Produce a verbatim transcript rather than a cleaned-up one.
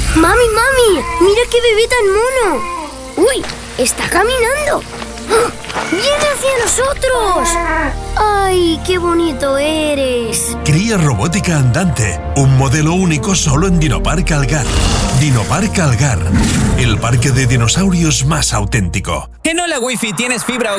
¡Mami, mami! ¡Mira qué bebé tan mono! ¡Uy! ¡Está caminando! ¡Viene hacia nosotros! ¡Ay, qué bonito eres! Cría robótica andante, un modelo único solo en Dinopark Algar. Dinopark Algar, el parque de dinosaurios más auténtico. En Hola Wifi tienes fibra